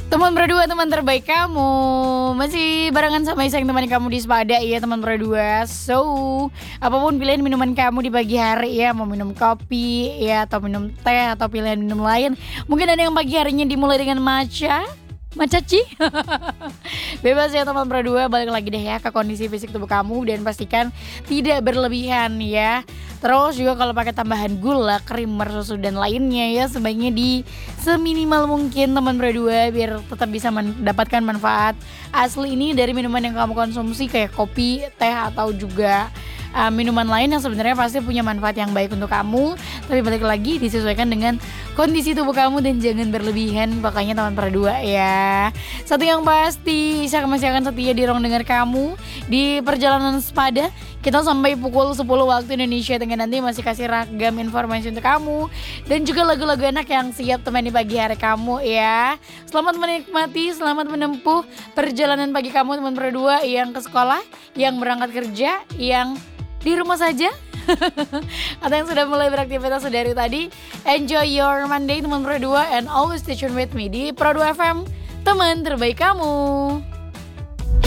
Teman berdua, teman terbaik kamu. Masih barengan sama Iseng temani kamu di Sepada ya teman berdua. So, apapun pilihan minuman kamu di pagi hari ya, mau minum kopi ya atau minum teh atau pilihan minum lain. Mungkin ada yang pagi harinya dimulai dengan matcha ci. Bebas ya teman berdua, balik lagi deh ya ke kondisi fisik tubuh kamu dan pastikan tidak berlebihan ya. Terus juga kalau pakai tambahan gula, creamer, susu dan lainnya ya sebaiknya di seminimal mungkin teman berdua biar tetap bisa mendapatkan manfaat asli ini dari minuman yang kamu konsumsi kayak kopi, teh atau juga minuman lain yang sebenarnya pasti punya manfaat yang baik untuk kamu. Tapi balik lagi disesuaikan dengan kondisi tubuh kamu dan jangan berlebihan. Makanya teman berdua ya. Satu yang pasti, Isa masih akan setia di ruang dengar kamu di perjalanan Sepada. Kita sampai pukul 10 waktu Indonesia Tengah nanti masih kasih ragam informasi untuk kamu dan juga lagu-lagu enak yang siap temani pagi hari kamu ya. Selamat menikmati, selamat menempuh perjalanan pagi kamu teman berdua yang ke sekolah, yang berangkat kerja, yang di rumah saja atau yang sudah mulai beraktivitas dari tadi. Enjoy your Monday teman berdua and always stay tuned with me di Pro 2 FM, teman terbaik kamu.